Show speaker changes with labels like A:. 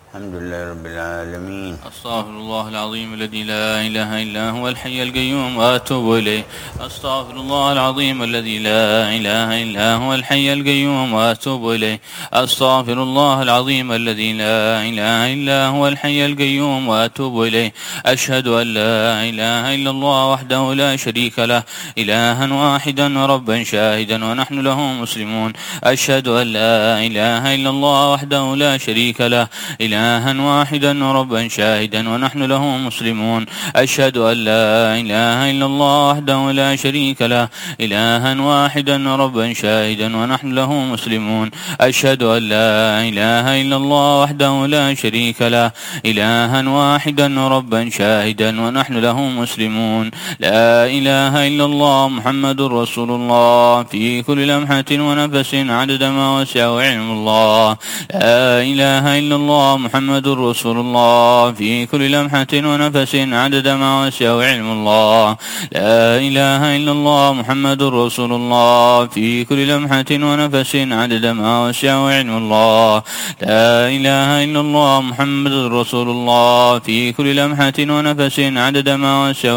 A: الحمد لله رب العالمين.
B: أستغفر الله العظيم الذي لا إله إلا هو الحي القيوم وأتوب إليه. أستغفر الله العظيم الذي لا إله إلا هو الحي القيوم وأتوب إليه. أستغفر الله العظيم الذي لا إله إلا هو الحي القيوم وأتوب إليه. أشهد أن لا إله إلا الله وحده لا شريك له إلها واحدا ربا شاهدا ونحن له مسلمون. أشهد أن لا إله إلا الله وحده لا شريك له إلها واحدا ربا شاهدا ونحن له مسلمون. أشهد أن لا إله إلا الله وحده لا شريك له إلها واحدا ربا شاهدا ونحن له مسلمون. أشهد أن لا إله إلا الله وحده لا شريك له إلها واحدا ربا شاهدا ونحن له مسلمون. لا إله إلا الله محمد رسول الله في كل لمحة ونفس عدد ما وسع علم الله. لا إله إلا الله محمد رسول الله في كل لمحة ونفس عدد ما وسع علم الله. لا إله إلا الله محمد رسول الله في كل لمحة ونفس عدد ما وسع علم الله. لا إله إلا الله محمد رسول الله في كل لمحة ونفس عدد ما وسع